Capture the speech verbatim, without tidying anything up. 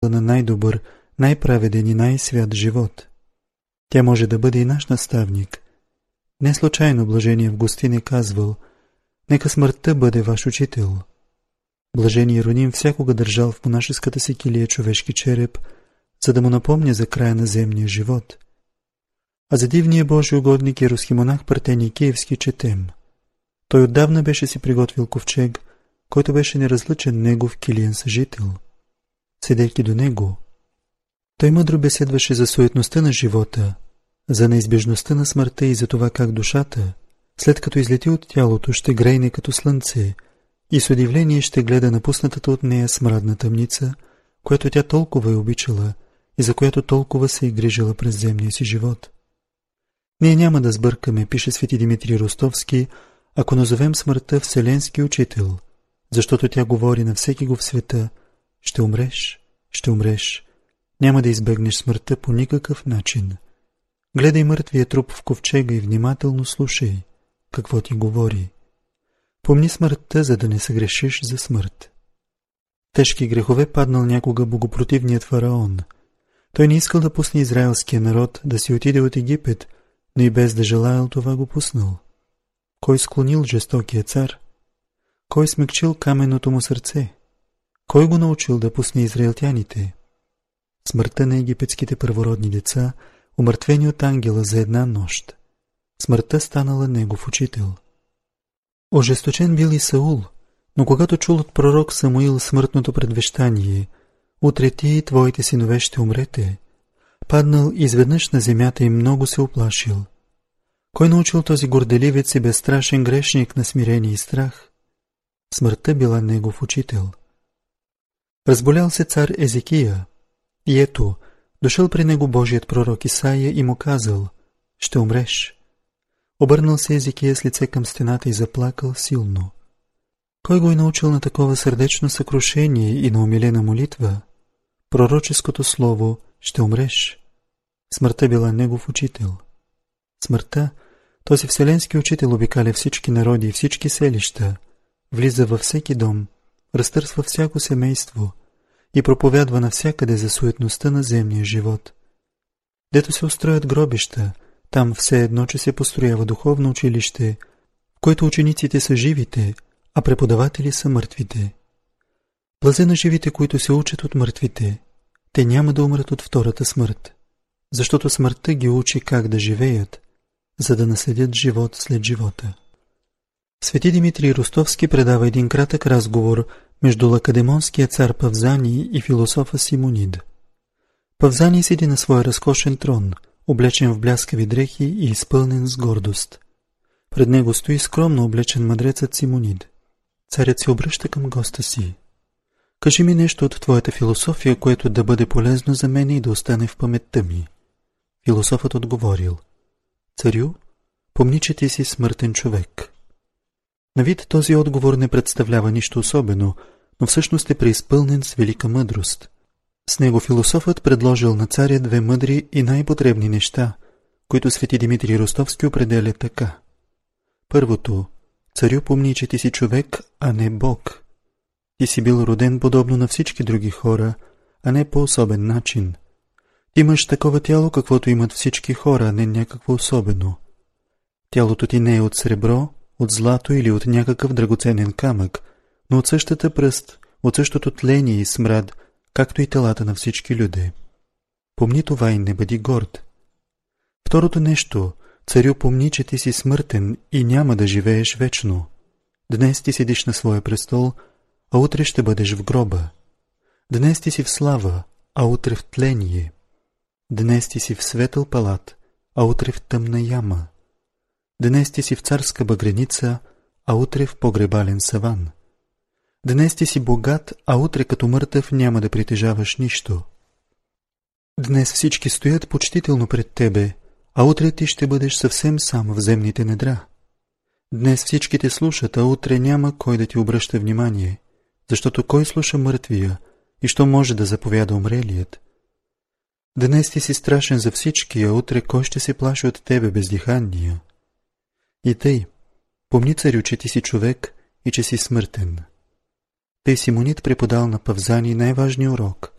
основа на най-добър, най-праведен и най-свят живот. Тя може да бъде и наш наставник. Не случайно блажения Августин е казвал: нека смъртта бъде ваш учител. Блажения Иероним всякога държал в монашеската си килия човешки череп, за да му напомня за края на земния живот. А за дивния Божи угодник Еросхимонах Партений Киевски четем: той отдавна беше си приготвил ковчег, който беше неразличен негов килиен съжител. Седейки до него, той мъдро беседваше за суетността на живота, за неизбежността на смъртта и за това как душата, след като излети от тялото, ще грейне като слънце и с удивление ще гледа напуснатата от нея смрадна тъмница, която тя толкова е обичала и за която толкова се е грижила през земния си живот. Ние няма да сбъркаме, пише свети Димитрий Ростовски, ако назовем смъртта Вселенски учител, защото тя говори на всеки го в света: ще умреш, ще умреш, няма да избегнеш смъртта по никакъв начин. Гледай мъртвия труп в ковчега и внимателно слушай какво ти говори. Помни смъртта, за да не съгрешиш за смърт. Тежки грехове паднал някога богопротивният фараон. Той не искал да пусне израелския народ да си отиде от Египет, но и без да желаял това го пуснал. Кой склонил жестокия цар? Кой смекчил каменното му сърце? Кой го научил да пусне израелтяните? Смъртта на египетските първородни деца, умъртвени от ангела за една нощ. Смъртта станала негов учител. Ожесточен бил и Саул, но когато чул от пророк Самуил смъртното предвещание: утре ти и твоите синове ще умрете, паднал изведнъж на земята и много се оплашил. Кой научил този горделивец и безстрашен грешник на смирение и страх? Смъртта била негов учител. Разболял се цар Езекия, и ето, дошъл при него Божият пророк Исаия и му казал: ще умреш. Обърнал се Езекия с лице към стената и заплакал силно. Кой го е научил на такова сърдечно съкрушение и на умилена молитва? Пророческото слово: ще умреш. Смъртта била негов учител. Смъртта, този вселенски учител, обикаля всички народи и всички селища, влиза във всеки дом, разтърсва всяко семейство и проповядва навсякъде за суетността на земния живот. Дето се устроят гробища, там все едно, че се построява духовно училище, в което учениците са живите, а преподаватели са мъртвите. Блазе на живите, които се учат от мъртвите. Те няма да умрат от втората смърт, защото смъртта ги учи как да живеят, за да наследят живот след живота. Свети Димитрий Ростовски предава един кратък разговор между лакедемонския цар Павзаний и философа Симонид. Павзаний седи на своя разкошен трон, облечен в бляскави дрехи и изпълнен с гордост. Пред него стои скромно облечен мъдрецът Симонид. Царят се обръща към госта си: кажи ми нещо от твоята философия, което да бъде полезно за мен и да остане в паметта ми. Философът отговорил: царю, помни, че ти си смъртен човек. На вид този отговор не представлява нищо особено, но всъщност е преизпълнен с велика мъдрост. С него философът предложил на царя две мъдри и най-потребни неща, които свети Димитрий Ростовски определя така. Първото: царю, помни, че ти си човек, а не Бог. Ти си бил роден подобно на всички други хора, а не по особен начин. Ти имаш такова тяло, каквото имат всички хора, а не някакво особено. Тялото ти не е от сребро, от злато или от някакъв драгоценен камък, но от същата пръст, от същото тление и смрад, както и телата на всички люди. Помни това и не бъди горд. Второто нещо: царю, помни, че ти си смъртен и няма да живееш вечно. Днес ти седиш на своя престол, а утре ще бъдеш в гроба. Днес ти си в слава, а утре в тление. Днес ти си в светъл палат, а утре в тъмна яма. Днес ти си в царска багреница, а утре в погребален саван. Днес ти си богат, а утре като мъртъв няма да притежаваш нищо. Днес всички стоят почтително пред тебе, а утре ти ще бъдеш съвсем сам в земните недра. Днес всички те слушат, а утре няма кой да ти обръща внимание, защото кой слуша мъртвия и що може да заповяда умрелият? Днес ти си страшен за всички, а утре кой ще се плаши от тебе бездиханния? И тъй, помни, царю, че ти си човек и че си смъртен. Тъй Симонид преподал на Павзаний най-важния урок,